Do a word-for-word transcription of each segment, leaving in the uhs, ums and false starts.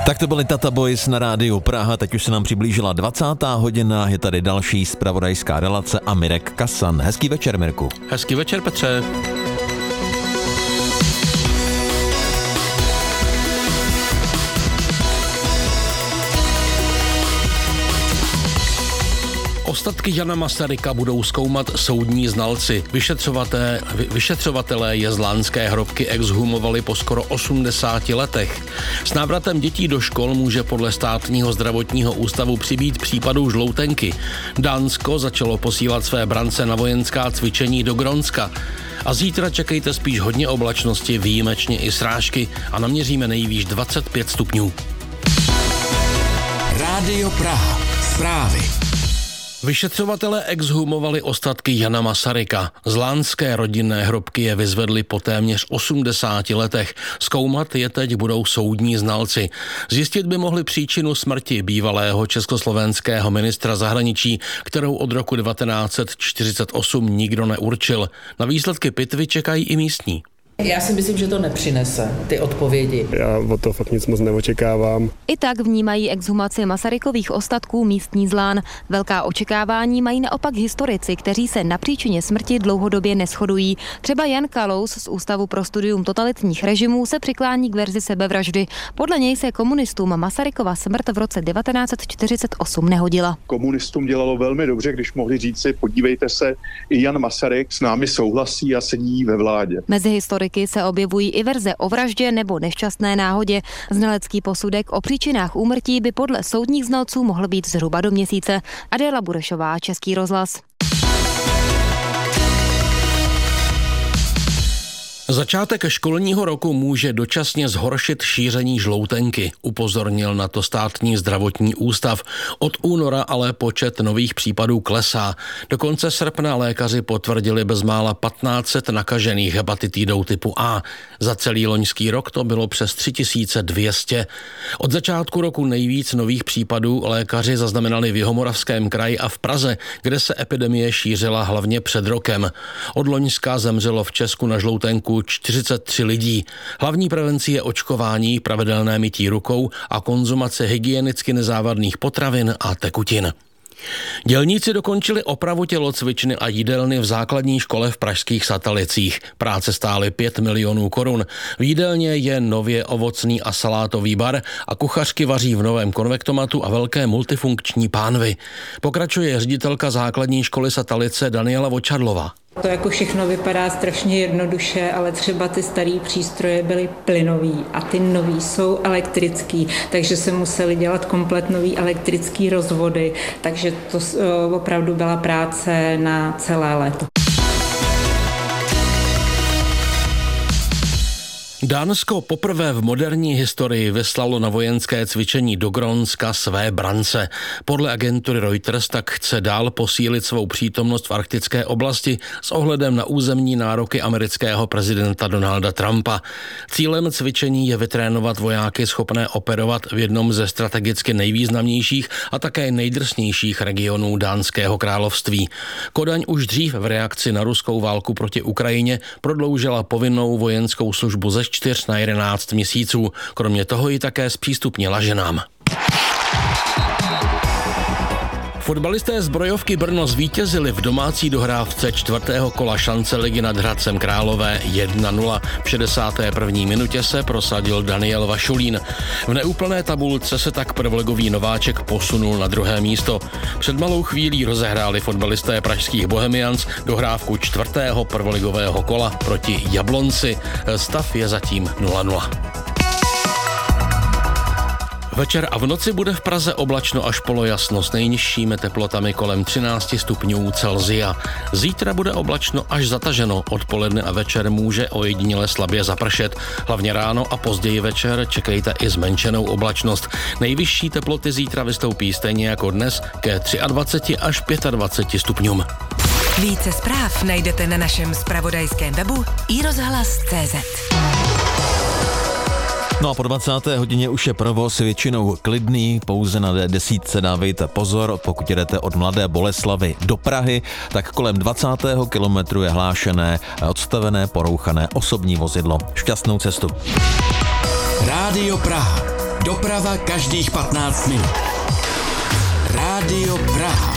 Tak to byly Tata Boys na rádiu Praha, teď už se nám přiblížila dvacátá hodina, je tady další zpravodajská relace a Mirek Kasan. Hezký večer, Mirku. Hezký večer, Petře. Ostatky Jana Masaryka budou zkoumat soudní znalci. Vyšetřovatelé, vyšetřovatelé jezlánské hrobky exhumovali po skoro osmdesáti letech. S návratem dětí do škol může podle státního zdravotního ústavu přibýt případů žloutenky. Dánsko začalo posílat své brance na vojenská cvičení do Grónska. A zítra čekejte spíš hodně oblačnosti, výjimečně i srážky a naměříme nejvýš dvacet pět stupňů. Rádio Praha. Zprávy. Vyšetřovatelé exhumovali ostatky Jana Masaryka. Z lánské rodinné hrobky je vyzvedli po téměř osmdesáti letech. Zkoumat je teď budou soudní znalci. Zjistit by mohli příčinu smrti bývalého československého ministra zahraničí, kterou od roku devatenáct set čtyřicet osm nikdo neurčil. Na výsledky pitvy čekají i místní. Já si myslím, že to nepřinese, ty odpovědi. Já od toho fakt nic moc neočekávám. I tak vnímají exhumaci Masarykových ostatků místní zlán. Velká očekávání mají naopak historici, kteří se na příčině smrti dlouhodobě neshodují. Třeba Jan Kalous z Ústavu pro studium totalitních režimů se přiklání k verzi sebevraždy. Podle něj se komunistům Masarykova smrt v roce devatenáct set čtyřicet osm nehodila. Komunistům dělalo velmi dobře, když mohli říct si, podívejte se, i Jan Masaryk s námi souhlasí a sedí ve vládě. Mezi historiky se objevují i verze o vraždě nebo nešťastné náhodě. Znalecký posudek o příčinách úmrtí by podle soudních znalců mohl být zhruba do měsíce. Adéla Burešová, Český rozhlas. Začátek školního roku může dočasně zhoršit šíření žloutenky, upozornil na to státní zdravotní ústav. Od února ale počet nových případů klesá. Do konce srpna lékaři potvrdili bezmála patnáct set nakažených hepatitidou typu A. Za celý loňský rok to bylo přes tři tisíce dvě stě. Od začátku roku nejvíc nových případů lékaři zaznamenali v Jihomoravském kraji a v Praze, kde se epidemie šířila hlavně před rokem. Od loňska zemřelo v Česku na žloutenku čtyřicet tři lidí. Hlavní prevencí je očkování, pravidelné mytí rukou a konzumace hygienicky nezávadných potravin a tekutin. Dělníci dokončili opravu tělocvičny a jídelny v základní škole v pražských Satalicích. Práce stály pět milionů korun. V jídelně je nově ovocný a salátový bar a kuchařky vaří v novém konvektomatu a velké multifunkční pánvi. Pokračuje ředitelka základní školy Satalice Daniela Vočadlova. To jako všechno vypadá strašně jednoduše, ale třeba ty starý přístroje byly plynový a ty nový jsou elektrický, takže se museli dělat komplet nový elektrický rozvody, takže to opravdu byla práce na celé léto. Dánsko poprvé v moderní historii vyslalo na vojenské cvičení do Grónska své brance. Podle agentury Reuters tak chce dál posílit svou přítomnost v arktické oblasti s ohledem na územní nároky amerického prezidenta Donalda Trumpa. Cílem cvičení je vytrénovat vojáky schopné operovat v jednom ze strategicky nejvýznamnějších a také nejdrsnějších regionů Dánského království. Kodaň už dřív v reakci na ruskou válku proti Ukrajině prodloužila povinnou vojenskou službu ze čtyř na jedenáct měsíců. Kromě toho ji také zpřístupnila ženám. Fotbalisté zbrojovky Brno zvítězili v domácí dohrávce čtvrtého kola šance ligy nad Hradcem Králové jedna nula. V šedesáté první minutě se prosadil Daniel Vašulín. V neúplné tabulce se tak prvoligový nováček posunul na druhé místo. Před malou chvílí rozehráli fotbalisté pražských Bohemians dohrávku čtvrtého prvoligového kola proti Jablonci. Stav je zatím nula nula. Večer a v noci bude v Praze oblačno až polojasno s nejnižšími teplotami kolem třináct stupňů Celsia. Zítra bude oblačno až zataženo, odpoledne a večer může ojediněle slabě zapršet. Hlavně ráno a později večer čekejte i zmenšenou oblačnost. Nejvyšší teploty zítra vystoupí stejně jako dnes ke dvaceti třemi až dvaceti pěti stupňům. Více zpráv najdete na našem zpravodajském webu i rozhlas tečka cé zet. No a po dvacáté hodině už je provoz většinou klidný, pouze na dé deset dávejte pozor, pokud jedete od Mladé Boleslavi do Prahy, tak kolem dvacátého kilometru je hlášené odstavené porouchané osobní vozidlo. Šťastnou cestu. Rádio Praha. Doprava každých patnáct minut. Rádio Praha.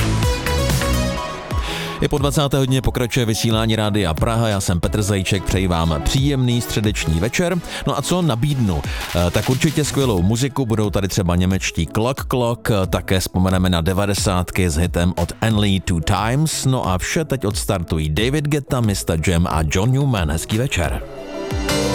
I po dvacáté hodině pokračuje vysílání Rádia Praha, já jsem Petr Zajíček, přeji vám příjemný středeční večer. No a co nabídnu? Tak určitě skvělou muziku, budou tady třeba němečtí Clock Clock, také vzpomeneme na devadesátky s hitem od Only Two Times, no a vše teď odstartují David Guetta, mister Jam a John Newman. Hezký večer.